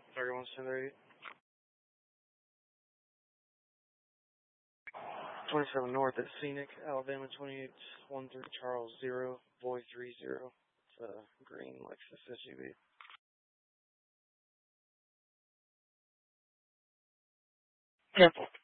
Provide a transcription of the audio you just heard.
Target 178. 27 North at Scenic, Alabama 2813 Charles 0, Boy 30. It's a green Lexus SUV. Careful.